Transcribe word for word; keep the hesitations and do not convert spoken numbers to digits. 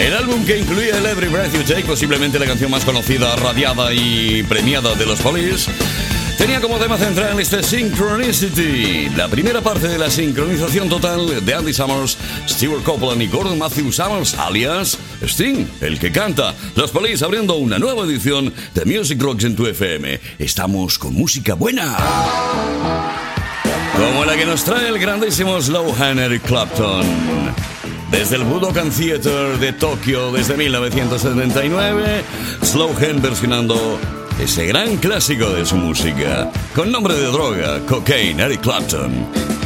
El álbum que incluía el Every Breath You Take, posiblemente la canción más conocida, radiada y premiada de los Police, tenía como tema central este Synchronicity, la primera parte de la sincronización total de Andy Summers, Stuart Copeland y Gordon Matthew Summers, alias Sting, el que canta. Los Police abriendo una nueva edición de Music Rocks en tu F M. Estamos con música buena, como la que nos trae el grandísimo Sloan Eric Clapton. Desde el Budokan Theater de Tokio, desde mil novecientos setenta y nueve, Sloan versionando ese gran clásico de su música, con nombre de droga, Cocaine, Eric Clapton.